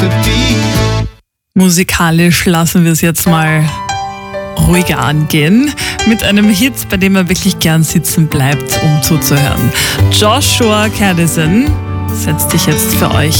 Musikalisch lassen wir es jetzt mal ruhiger angehen mit einem Hit, bei dem er wirklich gern sitzen bleibt, um zuzuhören. Joshua Kadison setzt sich jetzt für euch